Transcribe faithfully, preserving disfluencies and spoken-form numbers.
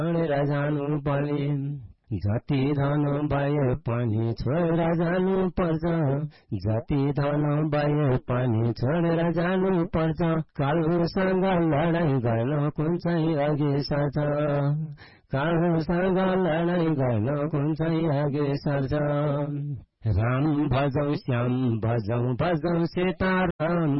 छोडेर जानु पर्ने जति धन भए पनि छोडेर जानु पर्छ जति धन भए पनि छोडेर जानु पर्छ कालुसँग लडाई गर्न कुन चाहिँ अघि सर्छ कालुसँग लडाई गर्न कुन चाहिँ अघि सर्छ राम भजौ श्याम भजौ भजौ सीताराम